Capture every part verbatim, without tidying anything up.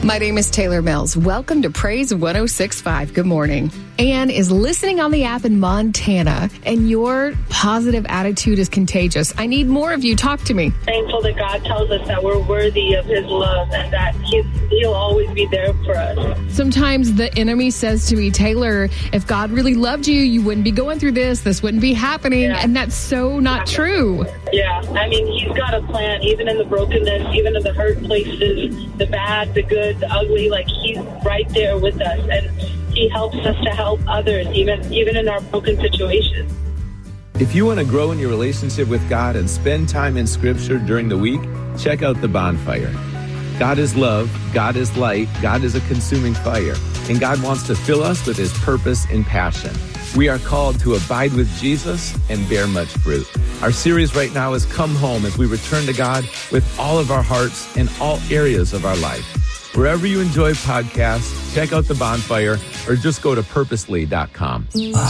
My name is Taylor Mills. Welcome to Praise one oh six point five. Good morning. Anne is listening on the app in Montana, and your positive attitude is contagious. I need more of you. Talk to me. Thankful that God tells us that we're worthy of his love and that he's, he'll always be there for us. Sometimes the enemy says to me, Taylor, if God really loved you, you wouldn't be going through this. This wouldn't be happening. Yeah. And that's so not true. Yeah. I mean, he's got a plan, even in the brokenness, even in the hurt places, the bad, the good, the ugly. Like, he's right there with us. And he helps us to help others, even even in our broken situations. If you want to grow in your relationship with God and spend time in Scripture during the week, check out The Bonfire. God is love, God is light, God is a consuming fire, and God wants to fill us with his purpose and passion. We are called to abide with Jesus and bear much fruit. Our series right now is Come Home, as we return to God with all of our hearts in all areas of our life. Wherever you enjoy podcasts, check out The Bonfire or just go to purposely dot com.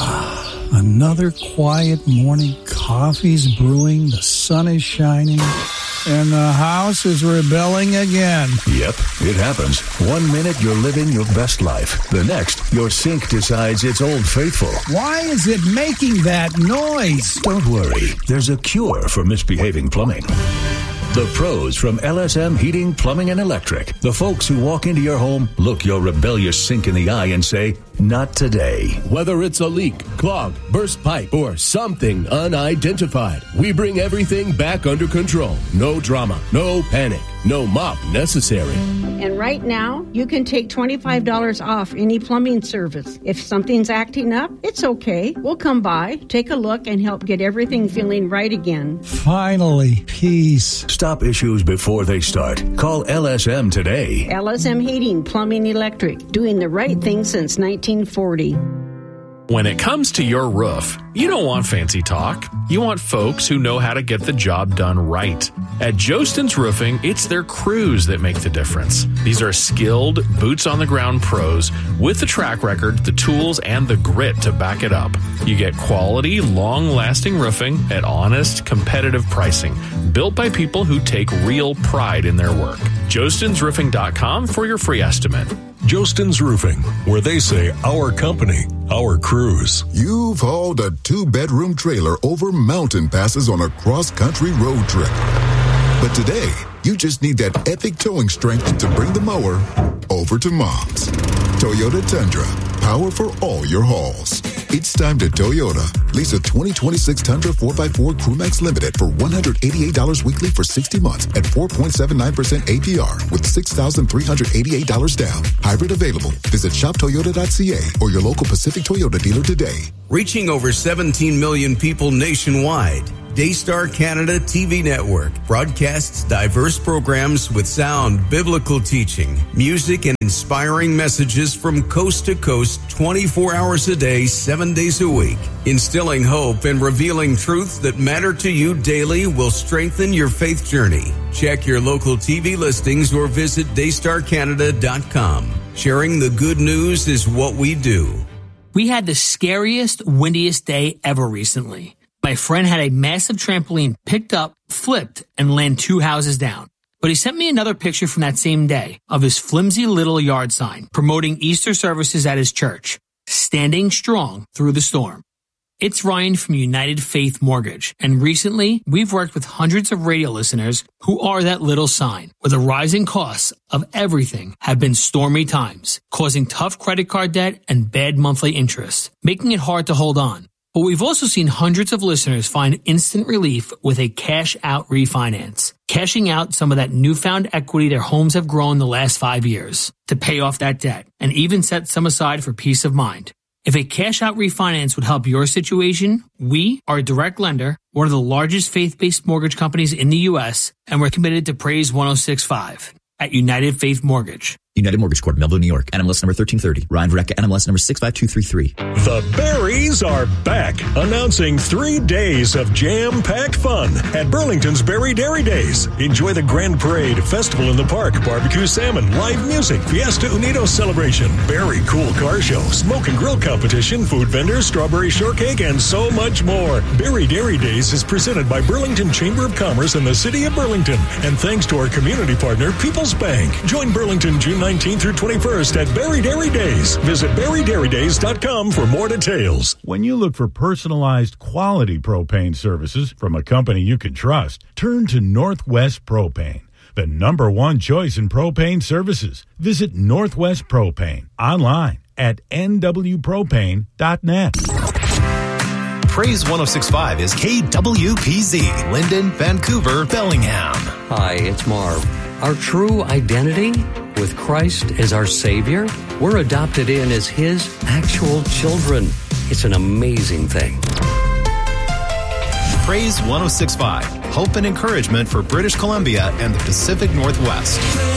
Ah, another quiet morning. Coffee's brewing, the sun is shining, and the house is rebelling again. Yep, it happens. One minute you're living your best life. The next, your sink decides it's Old Faithful. Why is it making that noise? Don't worry, there's a cure for misbehaving plumbing. The pros from L S M Heating, Plumbing, and Electric. The folks who walk into your home, look your rebellious sink in the eye and say, not today. Whether it's a leak, clog, burst pipe, or something unidentified, we bring everything back under control. No drama, no panic, no mop necessary. And right now, you can take twenty-five dollars off any plumbing service. If something's acting up, it's okay. We'll come by, take a look, and help get everything feeling right again. Finally, peace. Stop issues before they start. Call L S M today. L S M Heating, Plumbing, Electric. Doing the right thing since nineteen forty. When it comes to your roof, you don't want fancy talk. You want folks who know how to get the job done right. At Jostens Roofing, it's their crews that make the difference. These are skilled, boots-on-the-ground pros with the track record, the tools, and the grit to back it up. You get quality, long-lasting roofing at honest, competitive pricing, built by people who take real pride in their work. Jostens Roofing dot com for your free estimate. Jostens Roofing, where they say our company, our crews. You've hauled a two-bedroom trailer over mountain passes on a cross-country road trip. But today, you just need that epic towing strength to bring the mower over to Mom's. Toyota Tundra, power for all your hauls. It's time to Toyota. Lease a twenty twenty-six Tundra four by four Crewmax Limited for one hundred eighty-eight dollars weekly for sixty months at four point seven nine percent A P R with six thousand three hundred eighty-eight dollars down. Hybrid available. Visit shop toyota dot c a or your local Pacific Toyota dealer today. Reaching over seventeen million people nationwide, Daystar Canada T V Network broadcasts diverse programs with sound, biblical teaching, music, and inspiring messages from coast to coast twenty-four hours a day, seven days a week. Instilling hope and revealing truths that matter to you daily will strengthen your faith journey. Check your local T V listings or visit daystar canada dot com. Sharing the good news is what we do. We had the scariest, windiest day ever recently. My friend had a massive trampoline picked up, flipped, and land two houses down. But he sent me another picture from that same day of his flimsy little yard sign promoting Easter services at his church, standing strong through the storm. It's Ryan from United Faith Mortgage, and recently we've worked with hundreds of radio listeners who are that little sign, where the rising costs of everything have been stormy times, causing tough credit card debt and bad monthly interest, making it hard to hold on. But we've also seen hundreds of listeners find instant relief with a cash-out refinance, cashing out some of that newfound equity their homes have grown the last five years to pay off that debt, and even set some aside for peace of mind. If a cash-out refinance would help your situation, we are a direct lender, one of the largest faith-based mortgage companies in the U S, and we're committed to Praise one oh six point five at United Faith Mortgage. United Mortgage Corp, Melville, New York. N M L S number thirteen thirty. Ryan Verrecka, N M L S number six five two three three. The Berries are back, announcing three days of jam-packed fun at Burlington's Berry Dairy Days. Enjoy the Grand Parade, Festival in the Park, barbecue salmon, live music, Fiesta Unidos celebration, Berry Cool Car Show, smoke and grill competition, food vendors, strawberry shortcake, and so much more. Berry Dairy Days is presented by Burlington Chamber of Commerce and the City of Burlington. And thanks to our community partner, People's Bank. Join Burlington June nineteenth through twenty-first at Berry Dairy Days. Visit berry dairy days dot com for more details. When you look for personalized quality propane services from a company you can trust, turn to Northwest Propane, the number one choice in propane services. Visit Northwest Propane online at n w propane dot net. Praise one oh six point five is K W P Z, Linden, Vancouver, Bellingham. Hi, it's Marv. Our true identity with Christ as our Savior, we're adopted in as His actual children. It's an amazing thing. Praise one oh six point five, hope and encouragement for British Columbia and the Pacific Northwest.